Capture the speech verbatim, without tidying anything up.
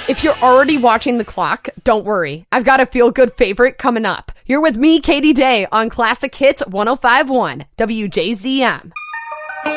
If you're already watching the clock, don't worry. I've got a feel-good favorite coming up. You're with me, Katie Day, on Classic Hits one oh five point one W J Z M.